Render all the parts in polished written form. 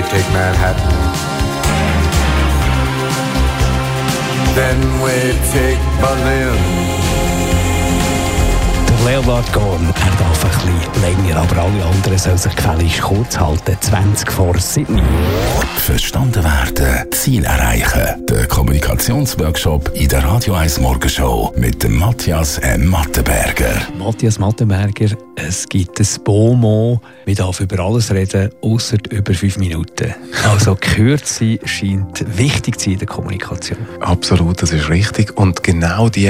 take Manhattan. Then we take Berlin. Leonard Cohen, er darf ein bisschen länger, aber alle anderen sollen sich gefälligst kurz halten. 20 vor 7. Verstanden werden, Ziel erreichen. Der Kommunikationsworkshop in der Radio 1 Morgenshow mit dem Matthias M. Mattenberger. Matthias Mattenberger, es gibt ein Bonmot. Wir dürfen über alles reden, ausser über 5 Minuten. Also Kürze scheint wichtig zu sein in der Kommunikation. Absolut, das ist richtig. Und genau dieser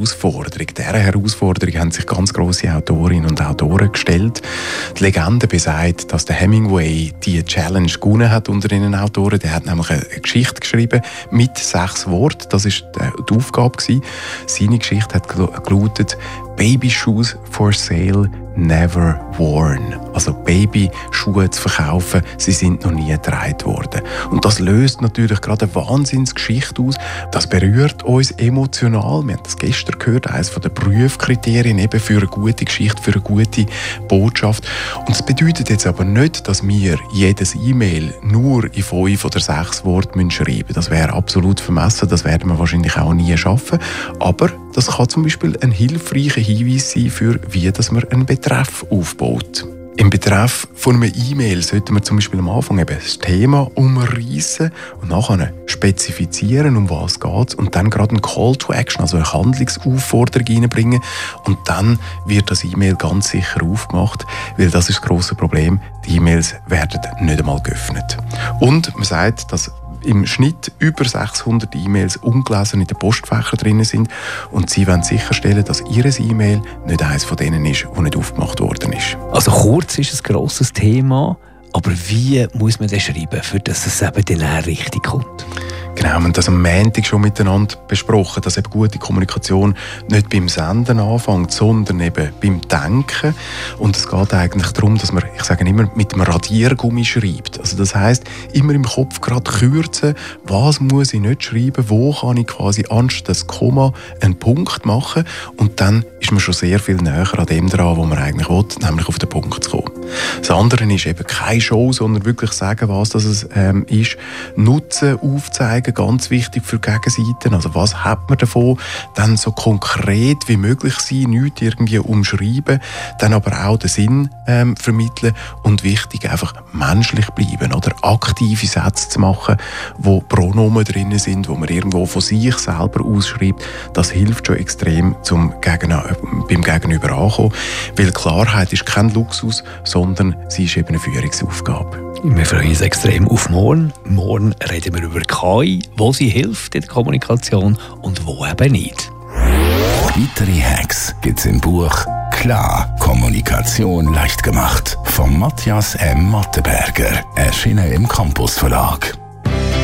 Herausforderung haben sich ganz grosse Autorinnen und Autoren gestellt. Die Legende besagt, dass der Hemingway die Challenge gewonnen hat unter den Autoren. Der hat nämlich eine Geschichte geschrieben mit 6 Worten. Das war die Aufgabe gewesen. Seine Geschichte hat gelautet: Baby Shoes for sale, never worn. Also Babyschuhe zu verkaufen, sie sind noch nie getragen worden. Und das löst natürlich gerade eine Wahnsinnsgeschichte aus. Das berührt uns emotional. Wir haben das gestern gehört, eines der Prüfkriterien eben für eine gute Geschichte, für eine gute Botschaft. Und das bedeutet jetzt aber nicht, dass wir jedes E-Mail nur in 5 oder 6 Worten schreiben müssen. Das wäre absolut vermessen, das werden wir wahrscheinlich auch nie schaffen. Aber das kann zum Beispiel ein hilfreicher Hinweis sein, für wie dass man einen Betreff aufbaut. Im Betreff von einer E-Mail sollten wir zum Beispiel am Anfang eben das Thema umreissen und nachher spezifizieren, um was es geht, und dann gerade einen Call to Action, also eine Handlungsaufforderung reinbringen, und dann wird das E-Mail ganz sicher aufgemacht, weil das ist das grosse Problem, die E-Mails werden nicht einmal geöffnet. Und man sagt, dass im Schnitt über 600 E-Mails ungelesen in den Postfächern drin sind, und sie wollen sicherstellen, dass ihr E-Mail nicht eines von denen ist, das nicht aufgemacht worden ist. Also kurz ist ein grosses Thema, aber wie muss man das schreiben, für dass es eben dann richtig kommt? Genau, wir haben das am Montag schon miteinander besprochen, dass eben gute Kommunikation nicht beim Senden anfängt, sondern eben beim Denken. Und es geht eigentlich darum, dass man, ich sage immer, mit dem Radiergummi schreibt. Also das heisst, immer im Kopf gerade kürzen, was muss ich nicht schreiben, wo kann ich quasi anstatt das Komma einen Punkt machen, und dann ist man schon sehr viel näher an dem dran, wo man eigentlich will, nämlich auf den Punkt zu kommen. Das andere ist eben keine Show, sondern wirklich sagen, was das ist. Nutzen, aufzeigen, ganz wichtig für die Gegenseiten. Also was hat man davon? Dann so konkret wie möglich sein, nichts irgendwie umschreiben, dann aber auch den Sinn vermitteln, und wichtig, einfach menschlich bleiben oder aktive Sätze zu machen, wo Pronomen drin sind, wo man irgendwo von sich selber ausschreibt. Das hilft schon extrem, beim Gegenüber ankommen, weil Klarheit ist kein Luxus, sondern sie ist eben eine Führungsaufgabe. Wir freuen uns extrem auf morgen. Morgen reden wir über KI, wo sie hilft in der Kommunikation und wo eben nicht. Weitere Hacks gibt's im Buch «Klar, Kommunikation leicht gemacht» von Matthias M. Mattenberger, erschienen im Campus Verlag.